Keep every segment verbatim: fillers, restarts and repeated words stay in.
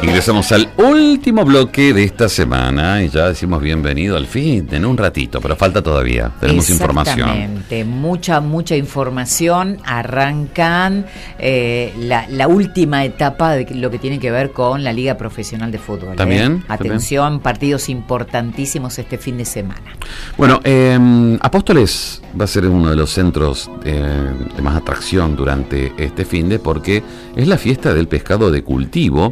Ingresamos al último bloque de esta semana y ya decimos bienvenido al fin en un ratito, pero falta todavía, tenemos información. Exactamente, mucha, mucha información. Arrancan eh, la, la última etapa de lo que tiene que ver con la Liga Profesional de Fútbol. ¿También? ¿eh? Atención, ¿también? Partidos importantísimos este fin de semana. Bueno, eh, Apóstoles va a ser uno de los centros eh, de más atracción durante este fin de porque es la fiesta del pescado de cultivo.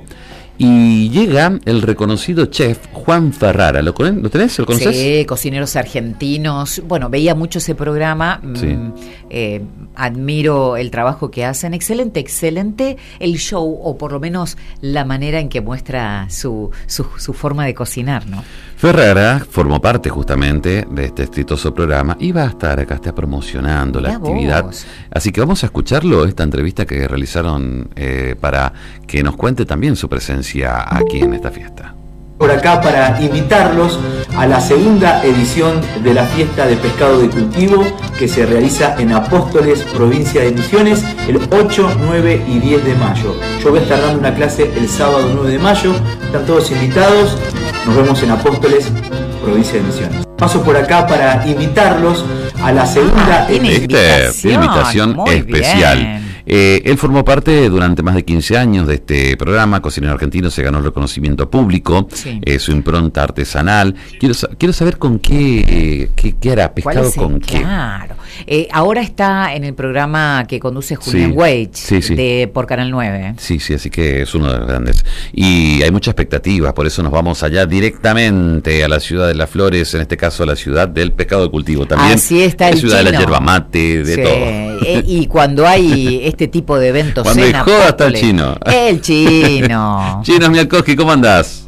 Y llega el reconocido chef Juan Ferrara. ¿Lo, ¿lo tenés? ¿Lo conoces? Sí, cocineros argentinos. Bueno, veía mucho ese programa. Sí. Mm, eh, admiro el trabajo que hacen. Excelente, excelente el show, o por lo menos la manera en que muestra su, su, su forma de cocinar, ¿no? Ferrara formó parte justamente de este exitoso programa y va a estar acá, está promocionando la Mirá actividad. vos. Así que vamos a escucharlo, esta entrevista que realizaron eh, para que nos cuente también su presencia aquí en esta fiesta. Por acá para invitarlos a la segunda edición de la fiesta de pescado de cultivo que se realiza en Apóstoles, provincia de Misiones, el ocho, nueve y diez de mayo. Yo voy a estar dando una clase el sábado nueve de mayo, están todos invitados, nos vemos en Apóstoles, provincia de Misiones. Paso por acá para invitarlos a la segunda Tiene Tiene invitación Muy especial. bien. Eh, él formó parte durante más de quince años de este programa. Cocinero argentino, se ganó el reconocimiento público, Sí. eh, su impronta artesanal. Quiero, sa- quiero saber con qué, qué, qué hará, ¿Cuál pescado es el- con qué. Claro. Eh, ahora está en el programa que conduce Julián Sí, Weich, sí, sí. de por Canal nueve. Sí, sí, así que es uno de los grandes. Y hay mucha expectativa, por eso nos vamos allá directamente a la ciudad de Las Flores, en este caso la ciudad del pescado de cultivo. También Así está la el ciudad de la chino. yerba mate, de Sí, todo. eh, y cuando hay este tipo de eventos Cuando en hay joda está el Apóstoles, chino. El chino. Chino Mialkowski, ¿cómo andás?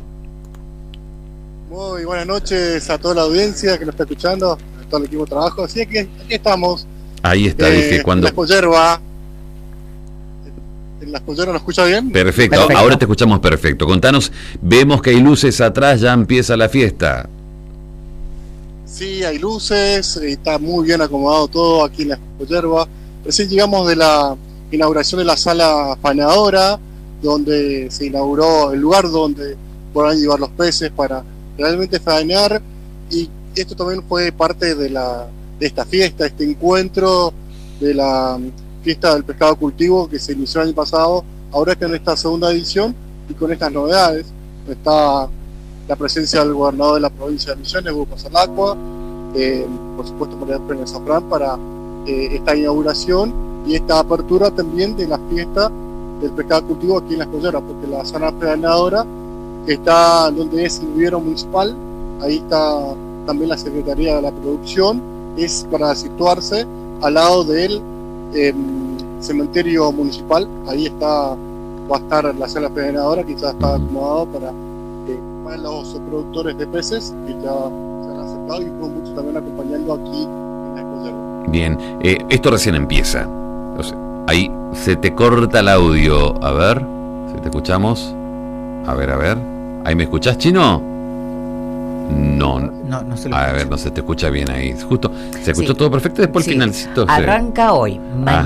Muy buenas noches a toda la audiencia que nos está escuchando, a todo el equipo de trabajo. Así que aquí estamos. Ahí está, eh, dije, En cuando... Las Collerba. ¿En Las Collerba nos escucha bien? Perfecto, Perfecto. ahora te escuchamos perfecto. Contanos, vemos que hay luces atrás, ya empieza la fiesta. Sí, hay luces, está muy bien acomodado todo aquí en Las Collerba. Recién llegamos de la inauguración de la sala faenadora, donde se inauguró el lugar donde podrán llevar los peces para realmente faenar, y esto también fue parte de la de esta fiesta, este encuentro de la fiesta del pescado cultivo que se inició el año pasado. Ahora está en esta segunda edición y con estas novedades está la presencia del gobernador de la provincia de Misiones, Hugo Pasalacqua, eh, por supuesto María del Premio Zafrán, para eh, esta inauguración y esta apertura también de la fiesta del pescado cultivo aquí en Las Colleras, porque la zona faenadora está donde es el vivero municipal, ahí está también la Secretaría de la Producción, es para situarse al lado del eh, cementerio municipal. Ahí está, va a estar la sala faenadora, que ya está acomodado para eh, para los productores de peces que ya se han acercado, y con muchos también acompañando aquí en la Collerba. Bien, eh, esto recién empieza. O sea, ahí se te corta el audio. A ver, si te escuchamos. A ver, a ver. ¿Ahí me escuchás, Chino? No, No, no se lo a escucha. ver, no se te escucha bien ahí. Justo, se escuchó Sí. todo perfecto, después Sí. el finalcito. se- Arranca hoy. Ah.